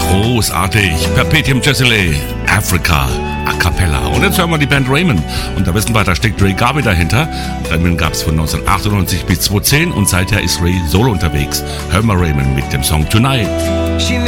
Großartig. Perpetuum Jessile, Africa, a cappella. Und jetzt hören wir die Band Raymond. Und da wissen wir, da steckt Ray Garvey dahinter. Raymond gab es von 1998 bis 2010 und seither ist Ray solo unterwegs. Hören wir Raymond mit dem Song Tonight. She